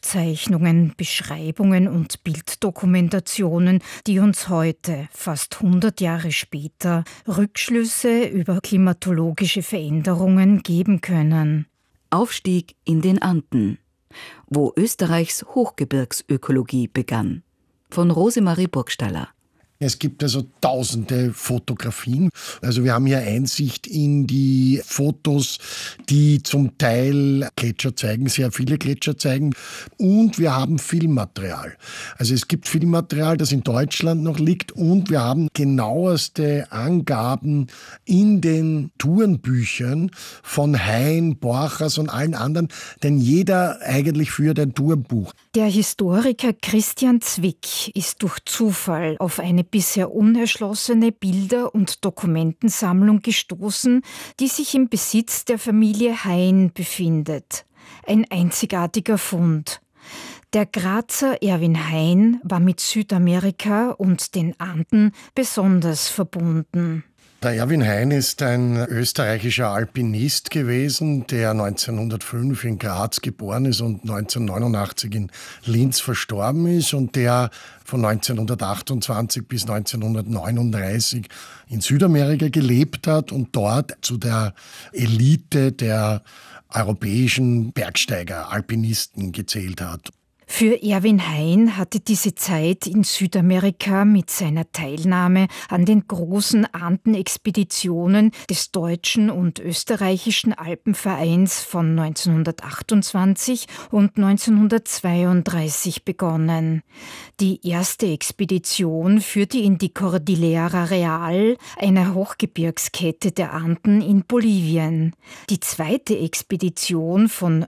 Aufzeichnungen, Beschreibungen und Bilddokumentationen, die uns heute, fast 100 Jahre später, Rückschlüsse über klimatologische Veränderungen geben können. Aufstieg in den Anden, wo Österreichs Hochgebirgsökologie begann. Von Rosemarie Burgstaller. Es gibt also tausende Fotografien. Also wir haben hier Einsicht in die Fotos, die zum Teil Gletscher zeigen, sehr viele Gletscher zeigen. Und wir haben Filmmaterial. Also es gibt Filmmaterial, das in Deutschland noch liegt. Und wir haben genaueste Angaben in den Tourenbüchern von Hein, Borchers und allen anderen. Denn jeder eigentlich führt ein Tourenbuch. Der Historiker Christian Zwick ist durch Zufall auf eine bisher unerschlossene Bilder- und Dokumentensammlung gestoßen, die sich im Besitz der Familie Hein befindet. Ein einzigartiger Fund. Der Grazer Erwin Hein war mit Südamerika und den Anden besonders verbunden. Der Erwin Hein ist ein österreichischer Alpinist gewesen, der 1905 in Graz geboren ist und 1989 in Linz verstorben ist und der von 1928 bis 1939 in Südamerika gelebt hat und dort zu der Elite der europäischen Bergsteiger, Alpinisten gezählt hat. Für Erwin Hein hatte diese Zeit in Südamerika mit seiner Teilnahme an den großen Andenexpeditionen des deutschen und österreichischen Alpenvereins von 1928 und 1932 begonnen. Die erste Expedition führte ihn die Cordillera Real, einer Hochgebirgskette der Anden in Bolivien. Die zweite Expedition von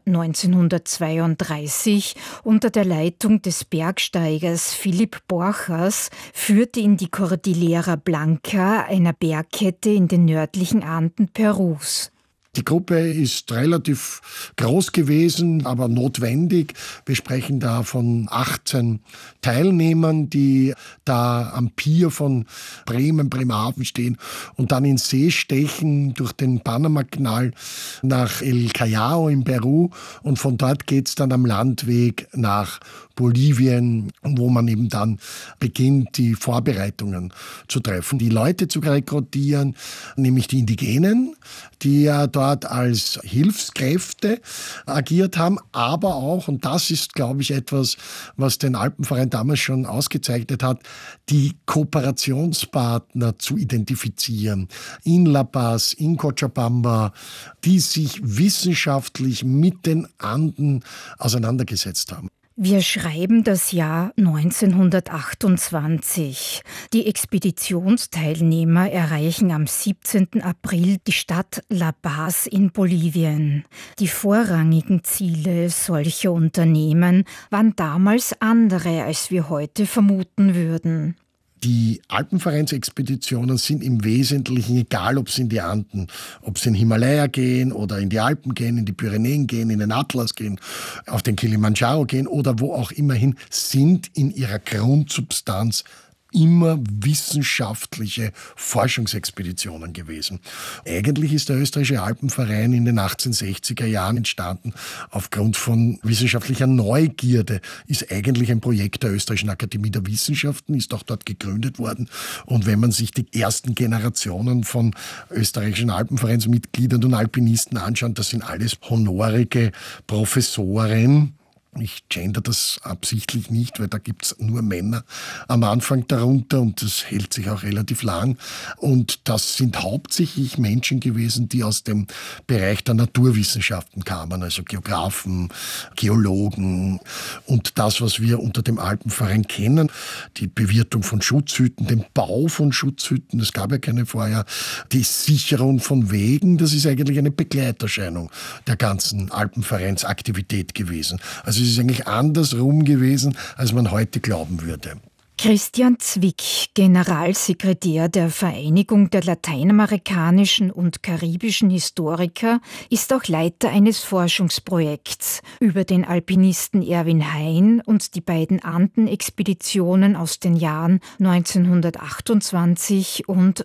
1932 unter der Leitung des Bergsteigers Philipp Borchers führte in die Cordillera Blanca, einer Bergkette in den nördlichen Anden Perus. Die Gruppe ist relativ groß gewesen, aber notwendig. Wir sprechen da von 18 Teilnehmern, die da am Pier von Bremerhaven stehen und dann ins See stechen durch den Panamakanal nach El Callao in Peru und von dort geht's dann am Landweg nach Bolivien, wo man eben dann beginnt, die Vorbereitungen zu treffen, die Leute zu rekrutieren, nämlich die Indigenen, die ja dort als Hilfskräfte agiert haben, aber auch, und das ist, glaube ich, etwas, was den Alpenverein damals schon ausgezeichnet hat, die Kooperationspartner zu identifizieren. In La Paz, in Cochabamba, die sich wissenschaftlich mit den Anden auseinandergesetzt haben. Wir schreiben das Jahr 1928. Die Expeditionsteilnehmer erreichen am 17. April die Stadt La Paz in Bolivien. Die vorrangigen Ziele solcher Unternehmen waren damals andere, als wir heute vermuten würden. Die Alpenvereinsexpeditionen sind im Wesentlichen, egal ob sie in die Anden, ob sie in den Himalaya gehen oder in die Alpen gehen, in die Pyrenäen gehen, in den Atlas gehen, auf den Kilimanjaro gehen oder wo auch immer hin, sind in ihrer Grundsubstanz immer wissenschaftliche Forschungsexpeditionen gewesen. Eigentlich ist der österreichische Alpenverein in den 1860er Jahren entstanden aufgrund von wissenschaftlicher Neugierde. Ist eigentlich ein Projekt der Österreichischen Akademie der Wissenschaften, ist auch dort gegründet worden. Und wenn man sich die ersten Generationen von österreichischen Alpenvereinsmitgliedern und Alpinisten anschaut, das sind alles honorige Professoren. Ich gender das absichtlich nicht, weil da gibt's nur Männer am Anfang darunter und das hält sich auch relativ lang. Und das sind hauptsächlich Menschen gewesen, die aus dem Bereich der Naturwissenschaften kamen, also Geographen, Geologen und das, was wir unter dem Alpenverein kennen, die Bewirtung von Schutzhütten, den Bau von Schutzhütten, es gab ja keine vorher, die Sicherung von Wegen, das ist eigentlich eine Begleiterscheinung der ganzen Alpenvereinsaktivität gewesen. Also es ist eigentlich andersrum gewesen, als man heute glauben würde. Christian Zwick, Generalsekretär der Vereinigung der lateinamerikanischen und karibischen Historiker, ist auch Leiter eines Forschungsprojekts über den Alpinisten Erwin Hein und die beiden Anden-Expeditionen aus den Jahren 1928 und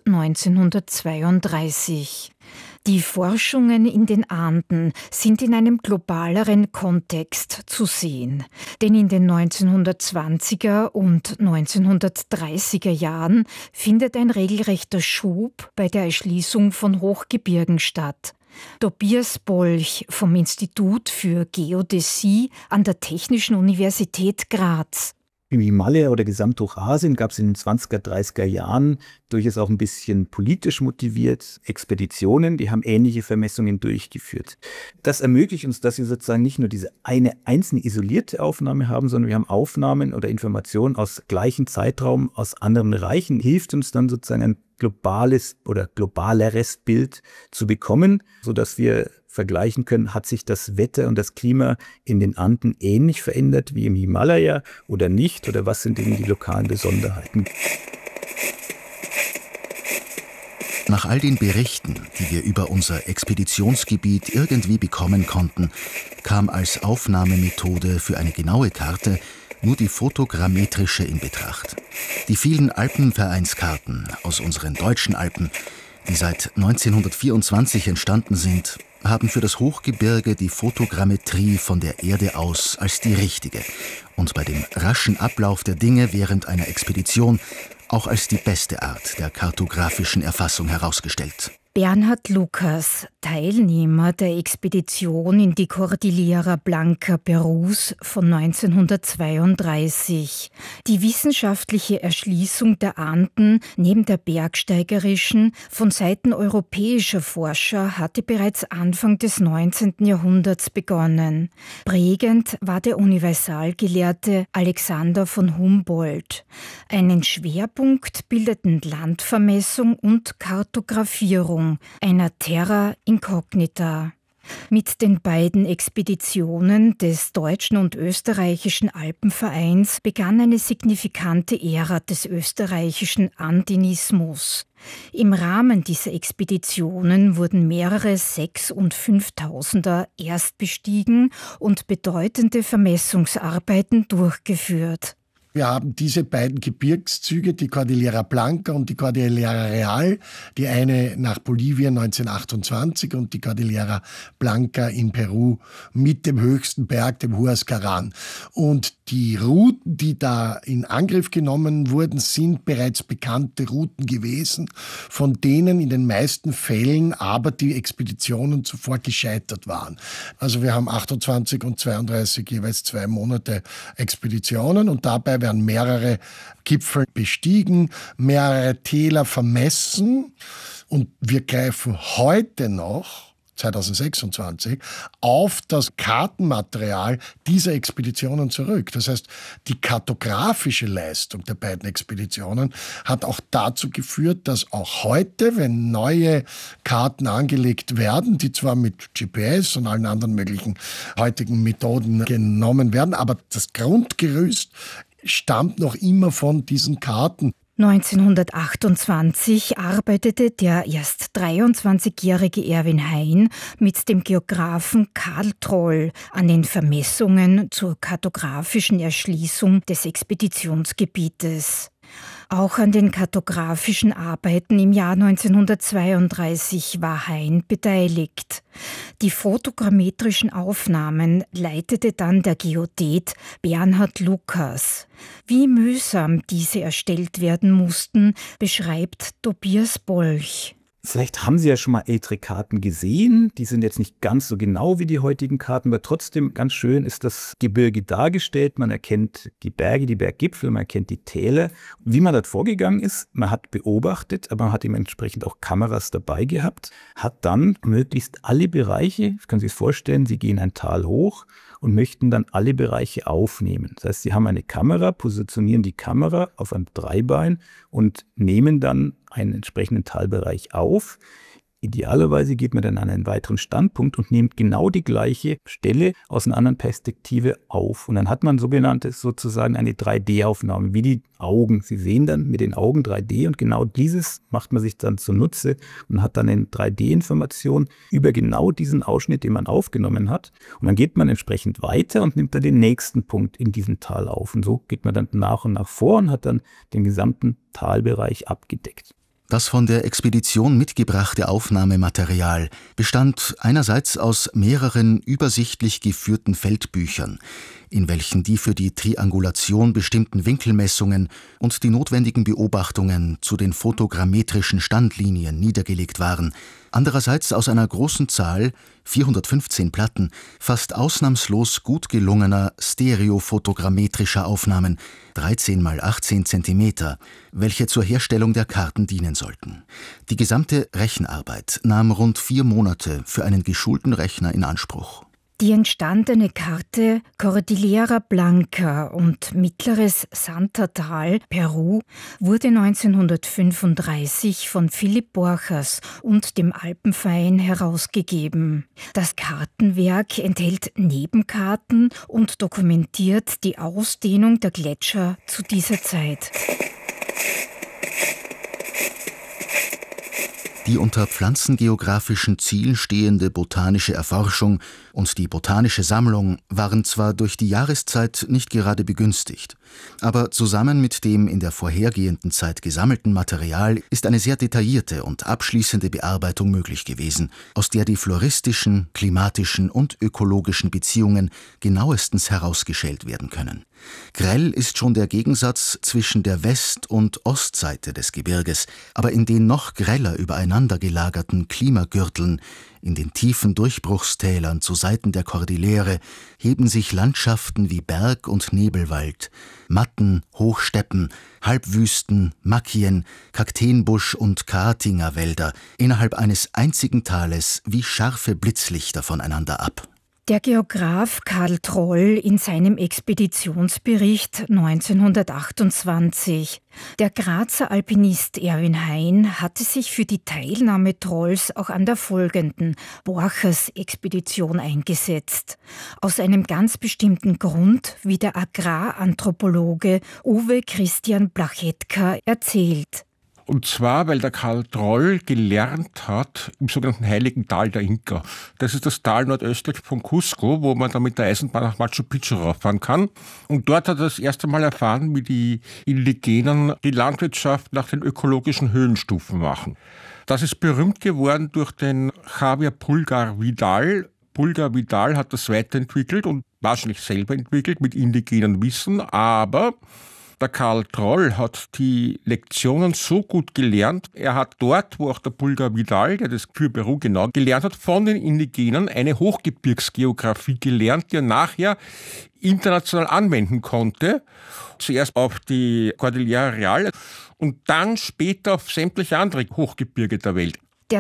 1932. Die Forschungen in den Anden sind in einem globaleren Kontext zu sehen. Denn in den 1920er und 1930er Jahren findet ein regelrechter Schub bei der Erschließung von Hochgebirgen statt. Tobias Bolch vom Institut für Geodäsie an der Technischen Universität Graz. Im Himalaya oder Gesamthochrasien gab es in den 20er, 30er Jahren durchaus auch ein bisschen politisch motiviert Expeditionen, die haben ähnliche Vermessungen durchgeführt. Das ermöglicht uns, dass wir sozusagen nicht nur diese eine einzelne isolierte Aufnahme haben, sondern wir haben Aufnahmen oder Informationen aus gleichen Zeitraum, aus anderen Bereichen, hilft uns dann sozusagen ein globales oder globaleres Bild zu bekommen, sodass wir vergleichen können, hat sich das Wetter und das Klima in den Anden ähnlich verändert wie im Himalaya oder nicht, oder was sind eben die lokalen Besonderheiten. Nach all den Berichten, die wir über unser Expeditionsgebiet irgendwie bekommen konnten, kam als Aufnahmemethode für eine genaue Karte nur die fotogrammetrische in Betracht. Die vielen Alpenvereinskarten aus unseren deutschen Alpen, die seit 1924 entstanden sind, haben für das Hochgebirge die Fotogrammetrie von der Erde aus als die richtige und bei dem raschen Ablauf der Dinge während einer Expedition auch als die beste Art der kartografischen Erfassung herausgestellt. Bernhard Lucas, Teilnehmer der Expedition in die Cordillera Blanca Perus von 1932. Die wissenschaftliche Erschließung der Anden neben der bergsteigerischen von Seiten europäischer Forscher hatte bereits Anfang des 19. Jahrhunderts begonnen. Prägend war der Universalgelehrte Alexander von Humboldt. Einen Schwerpunkt bildeten Landvermessung und Kartografierung einer Terra Incognita. Mit den beiden Expeditionen des deutschen und österreichischen Alpenvereins begann eine signifikante Ära des österreichischen Andinismus. Im Rahmen dieser Expeditionen wurden mehrere 6.000 und 5.000er erst bestiegen und bedeutende Vermessungsarbeiten durchgeführt. Wir haben diese beiden Gebirgszüge, die Cordillera Blanca und die Cordillera Real, die eine nach Bolivien 1928 und die Cordillera Blanca in Peru mit dem höchsten Berg, dem Huascarán. Und die Routen, die da in Angriff genommen wurden, sind bereits bekannte Routen gewesen, von denen in den meisten Fällen aber die Expeditionen zuvor gescheitert waren. Also wir haben 28 und 32 jeweils 2 Monate Expeditionen und dabei werden mehrere Gipfel bestiegen, mehrere Täler vermessen und wir greifen heute noch 2026 auf das Kartenmaterial dieser Expeditionen zurück. Das heißt, die kartografische Leistung der beiden Expeditionen hat auch dazu geführt, dass auch heute, wenn neue Karten angelegt werden, die zwar mit GPS und allen anderen möglichen heutigen Methoden genommen werden, aber das Grundgerüst stammt noch immer von diesen Karten. 1928 arbeitete der erst 23-jährige Erwin Hein mit dem Geographen Karl Troll an den Vermessungen zur kartografischen Erschließung des Expeditionsgebietes. Auch an den kartografischen Arbeiten im Jahr 1932 war Hein beteiligt. Die fotogrammetrischen Aufnahmen leitete dann der Geodät Bernhard Lucas. Wie mühsam diese erstellt werden mussten, beschreibt Tobias Bolch. Vielleicht haben Sie ja schon mal ältere Karten gesehen. Die sind jetzt nicht ganz so genau wie die heutigen Karten, aber trotzdem ganz schön ist das Gebirge dargestellt. Man erkennt die Berge, die Berggipfel, man erkennt die Täler. Wie man dort vorgegangen ist, man hat beobachtet, aber man hat entsprechend auch Kameras dabei gehabt, hat dann möglichst alle Bereiche, das können Sie sich vorstellen, Sie gehen ein Tal hoch und möchten dann alle Bereiche aufnehmen. Das heißt, Sie haben eine Kamera, positionieren die Kamera auf einem Dreibein und nehmen dann einen entsprechenden Talbereich auf. Idealerweise geht man dann an einen weiteren Standpunkt und nimmt genau die gleiche Stelle aus einer anderen Perspektive auf. Und dann hat man sozusagen eine 3D-Aufnahme, wie die Augen. Sie sehen dann mit den Augen 3D und genau dieses macht man sich dann zunutze und hat dann eine 3D-Information über genau diesen Ausschnitt, den man aufgenommen hat. Und dann geht man entsprechend weiter und nimmt dann den nächsten Punkt in diesem Tal auf. Und so geht man dann nach und nach vor und hat dann den gesamten Talbereich abgedeckt. Das von der Expedition mitgebrachte Aufnahmematerial bestand einerseits aus mehreren übersichtlich geführten Feldbüchern, in welchen die für die Triangulation bestimmten Winkelmessungen und die notwendigen Beobachtungen zu den fotogrammetrischen Standlinien niedergelegt waren, andererseits aus einer großen Zahl, 415 Platten, fast ausnahmslos gut gelungener stereofotogrammetrischer Aufnahmen, 13 x 18 Zentimeter, welche zur Herstellung der Karten dienen sollten. Die gesamte Rechenarbeit nahm rund 4 Monate für einen geschulten Rechner in Anspruch. Die entstandene Karte Cordillera Blanca und Mittleres Santatal, Peru, wurde 1935 von Philipp Borchers und dem Alpenverein herausgegeben. Das Kartenwerk enthält Nebenkarten und dokumentiert die Ausdehnung der Gletscher zu dieser Zeit. Die unter pflanzengeografischen Zielen stehende botanische Erforschung und die botanische Sammlung waren zwar durch die Jahreszeit nicht gerade begünstigt, aber zusammen mit dem in der vorhergehenden Zeit gesammelten Material ist eine sehr detaillierte und abschließende Bearbeitung möglich gewesen, aus der die floristischen, klimatischen und ökologischen Beziehungen genauestens herausgeschält werden können. Grell ist schon der Gegensatz zwischen der West- und Ostseite des Gebirges, aber in den noch greller übereinander gelagerten Klimagürteln, in den tiefen Durchbruchstälern zu Seiten der Kordillere, heben sich Landschaften wie Berg- und Nebelwald, Matten, Hochsteppen, Halbwüsten, Makien, Kakteenbusch und Kaatingerwälder innerhalb eines einzigen Tales wie scharfe Blitzlichter voneinander ab. Der Geograf Karl Troll in seinem Expeditionsbericht 1928. Der Grazer Alpinist Erwin Hein hatte sich für die Teilnahme Trolls auch an der folgenden Borchers-Expedition eingesetzt. Aus einem ganz bestimmten Grund, wie der Agraranthropologe Uwe Christian Plachetka erzählt. Und zwar, weil der Karl Troll gelernt hat im sogenannten Heiligen Tal der Inka. Das ist das Tal nordöstlich von Cusco, wo man dann mit der Eisenbahn nach Machu Picchu rauffahren kann. Und dort hat er das erste Mal erfahren, wie die Indigenen die Landwirtschaft nach den ökologischen Höhenstufen machen. Das ist berühmt geworden durch den Javier Pulgar Vidal. Pulgar Vidal hat das weiterentwickelt und wahrscheinlich selber entwickelt mit indigenen Wissen, aber der Karl Troll hat die Lektionen so gut gelernt, er hat dort, wo auch der Pulgar Vidal, der das für Peru genau gelernt hat, von den Indigenen eine Hochgebirgsgeografie gelernt, die er nachher international anwenden konnte. Zuerst auf die Cordillera Real und dann später auf sämtliche andere Hochgebirge der Welt. Der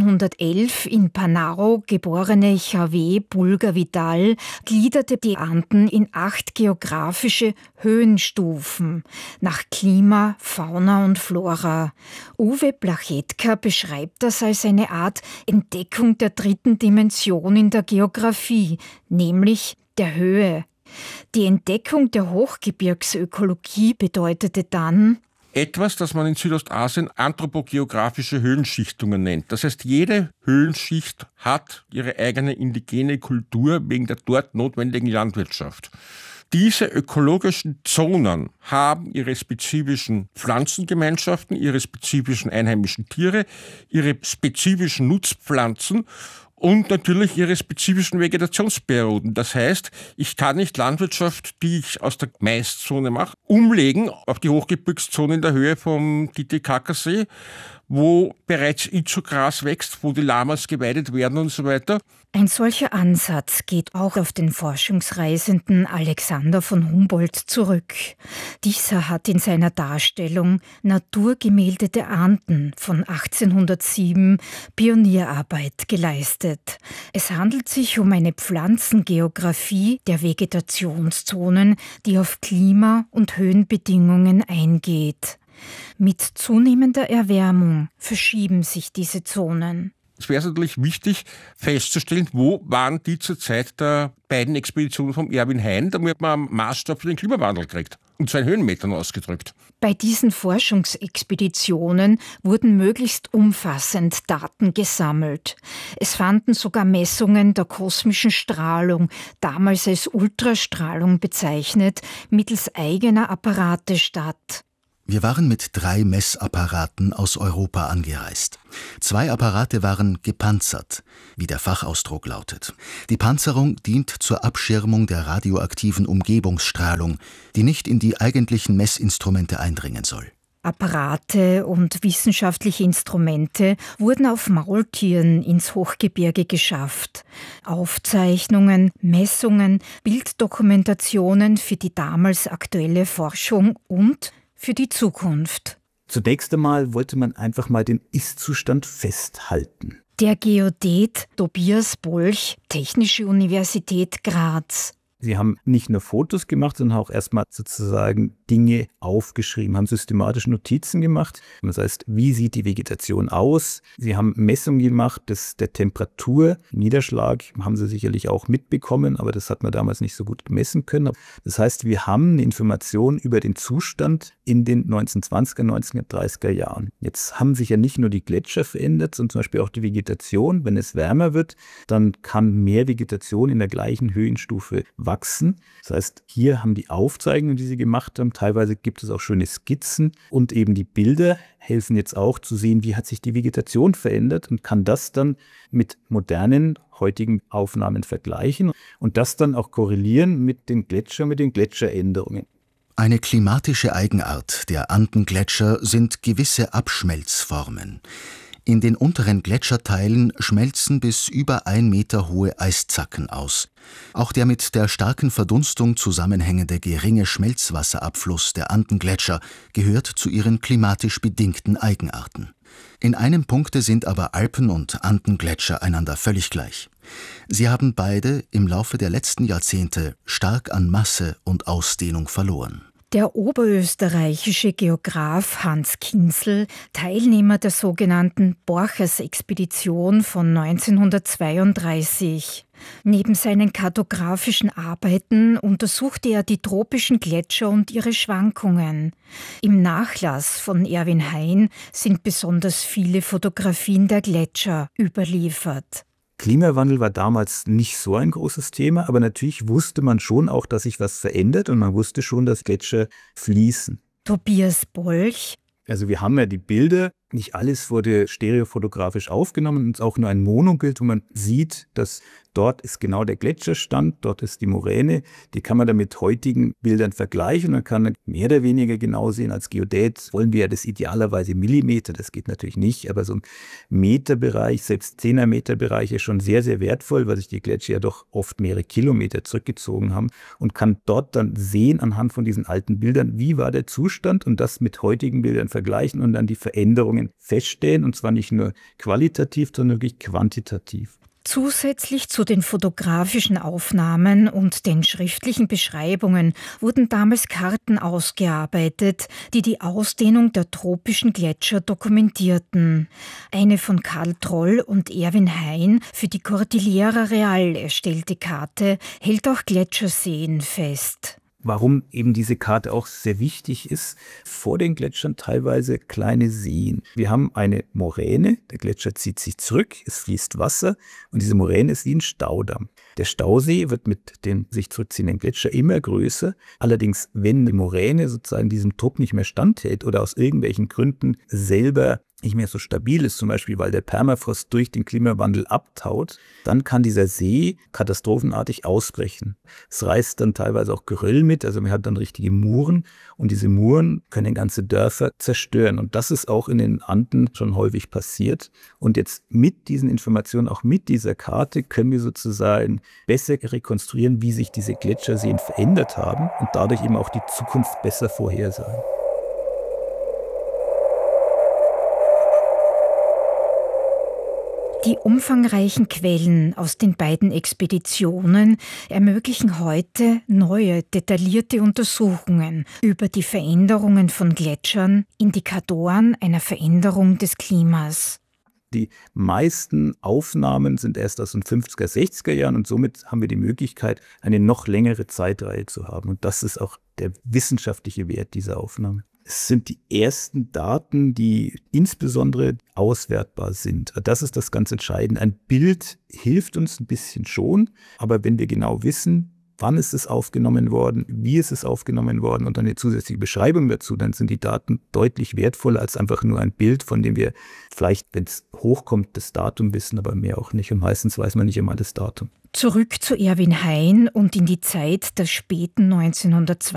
1911 in Panau geborene Javier Pulgar Vidal gliederte die Anden in 8 geografische Höhenstufen nach Klima, Fauna und Flora. Uwe Plachetka beschreibt das als eine Art Entdeckung der 3. Dimension in der Geografie, nämlich der Höhe. Die Entdeckung der Hochgebirgsökologie bedeutete dann etwas, das man in Südostasien anthropogeografische Höhenschichtungen nennt. Das heißt, jede Höhenschicht hat ihre eigene indigene Kultur wegen der dort notwendigen Landwirtschaft. Diese ökologischen Zonen haben ihre spezifischen Pflanzengemeinschaften, ihre spezifischen einheimischen Tiere, ihre spezifischen Nutzpflanzen und natürlich ihre spezifischen Vegetationsperioden. Das heißt, ich kann nicht Landwirtschaft, die ich aus der Maiszone mache, umlegen auf die Hochgebirgszone in der Höhe vom Titicacasee, wo bereits Izu-Gras wächst, wo die Lamas geweidet werden und so weiter. Ein solcher Ansatz geht auch auf den Forschungsreisenden Alexander von Humboldt zurück. Dieser hat in seiner Darstellung Naturgemälde der Anden von 1807 Pionierarbeit geleistet. Es handelt sich um eine Pflanzengeografie der Vegetationszonen, die auf Klima- und Höhenbedingungen eingeht. Mit zunehmender Erwärmung verschieben sich diese Zonen. Es wäre natürlich wichtig festzustellen, wo waren die zur Zeit der beiden Expeditionen von Erwin Hein, damit man einen Maßstab für den Klimawandel kriegt. Und zwar in Höhenmetern ausgedrückt. Bei diesen Forschungsexpeditionen wurden möglichst umfassend Daten gesammelt. Es fanden sogar Messungen der kosmischen Strahlung, damals als Ultrastrahlung bezeichnet, mittels eigener Apparate statt. Wir waren mit 3 Messapparaten aus Europa angereist. 2 Apparate waren gepanzert, wie der Fachausdruck lautet. Die Panzerung dient zur Abschirmung der radioaktiven Umgebungsstrahlung, die nicht in die eigentlichen Messinstrumente eindringen soll. Apparate und wissenschaftliche Instrumente wurden auf Maultieren ins Hochgebirge geschafft. Aufzeichnungen, Messungen, Bilddokumentationen für die damals aktuelle Forschung und für die Zukunft. Zunächst einmal wollte man einfach mal den Ist-Zustand festhalten. Der Geodät Tobias Bolch, Technische Universität Graz. Sie haben nicht nur Fotos gemacht, sondern auch erstmal sozusagen Dinge aufgeschrieben, haben systematisch Notizen gemacht. Das heißt, wie sieht die Vegetation aus? Sie haben Messungen gemacht der Temperatur. Niederschlag haben Sie sicherlich auch mitbekommen, aber das hat man damals nicht so gut messen können. Das heißt, wir haben eine Information über den Zustand in den 1920er, 1930er Jahren. Jetzt haben sich ja nicht nur die Gletscher verändert, sondern zum Beispiel auch die Vegetation. Wenn es wärmer wird, dann kann mehr Vegetation in der gleichen Höhenstufe wachsen. Das heißt, hier haben die Aufzeichnungen, die sie gemacht haben, teilweise gibt es auch schöne Skizzen und eben die Bilder helfen jetzt auch zu sehen, wie hat sich die Vegetation verändert und kann das dann mit modernen, heutigen Aufnahmen vergleichen und das dann auch korrelieren mit den Gletschern, mit den Gletscheränderungen. Eine klimatische Eigenart der Andengletscher sind gewisse Abschmelzformen. In den unteren Gletscherteilen schmelzen bis über 1 Meter hohe Eiszacken aus. Auch der mit der starken Verdunstung zusammenhängende geringe Schmelzwasserabfluss der Andengletscher gehört zu ihren klimatisch bedingten Eigenarten. In einem Punkte sind aber Alpen- und Andengletscher einander völlig gleich. Sie haben beide im Laufe der letzten Jahrzehnte stark an Masse und Ausdehnung verloren. Der oberösterreichische Geograph Hans Kinzel, Teilnehmer der sogenannten Borchers-Expedition von 1932. Neben seinen kartografischen Arbeiten untersuchte er die tropischen Gletscher und ihre Schwankungen. Im Nachlass von Erwin Hein sind besonders viele Fotografien der Gletscher überliefert. Klimawandel war damals nicht so ein großes Thema, aber natürlich wusste man schon auch, dass sich was verändert und man wusste schon, dass Gletscher fließen. Tobias Bolch. Also wir haben ja die Bilder, nicht alles wurde stereofotografisch aufgenommen, es ist auch nur ein Monobild, wo man sieht, dass dort ist genau der Gletscherstand, dort ist die Moräne, die kann man dann mit heutigen Bildern vergleichen und kann mehr oder weniger genau sehen. Als Geodät wollen wir ja das idealerweise Millimeter, das geht natürlich nicht, aber so ein Meterbereich, selbst 10er Meterbereich ist schon sehr, sehr wertvoll, weil sich die Gletscher ja doch oft mehrere Kilometer zurückgezogen haben und kann dort dann sehen anhand von diesen alten Bildern, wie war der Zustand und das mit heutigen Bildern vergleichen und dann die Veränderungen feststellen und zwar nicht nur qualitativ, sondern wirklich quantitativ. Zusätzlich zu den fotografischen Aufnahmen und den schriftlichen Beschreibungen wurden damals Karten ausgearbeitet, die die Ausdehnung der tropischen Gletscher dokumentierten. Eine von Karl Troll und Erwin Hein für die Cordillera Real erstellte Karte hält auch Gletscherseen fest. Warum eben diese Karte auch sehr wichtig ist, vor den Gletschern teilweise kleine Seen. Wir haben eine Moräne, der Gletscher zieht sich zurück, es fließt Wasser und diese Moräne ist wie ein Staudamm. Der Stausee wird mit den sich zurückziehenden Gletscher immer größer. Allerdings, wenn die Moräne sozusagen diesem Druck nicht mehr standhält oder aus irgendwelchen Gründen selber nicht mehr so stabil ist, zum Beispiel weil der Permafrost durch den Klimawandel abtaut, dann kann dieser See katastrophenartig ausbrechen. Es reißt dann teilweise auch Geröll mit, also man hat dann richtige Muren und diese Muren können ganze Dörfer zerstören und das ist auch in den Anden schon häufig passiert. Und jetzt mit diesen Informationen, auch mit dieser Karte, können wir sozusagen besser rekonstruieren, wie sich diese Gletscherseen verändert haben und dadurch eben auch die Zukunft besser vorhersagen. Die umfangreichen Quellen aus den beiden Expeditionen ermöglichen heute neue, detaillierte Untersuchungen über die Veränderungen von Gletschern, Indikatoren einer Veränderung des Klimas. Die meisten Aufnahmen sind erst aus den 50er, 60er Jahren und somit haben wir die Möglichkeit, eine noch längere Zeitreihe zu haben. Und das ist auch der wissenschaftliche Wert dieser Aufnahme. Es sind die ersten Daten, die insbesondere auswertbar sind. Das ist das ganz Entscheidende. Ein Bild hilft uns ein bisschen schon, aber wenn wir genau wissen, wann ist es aufgenommen worden, wie ist es aufgenommen worden und dann eine zusätzliche Beschreibung dazu, dann sind die Daten deutlich wertvoller als einfach nur ein Bild, von dem wir vielleicht, wenn es hochkommt, das Datum wissen, aber mehr auch nicht. Und meistens weiß man nicht immer das Datum. Zurück zu Erwin Hein und in die Zeit der späten 1920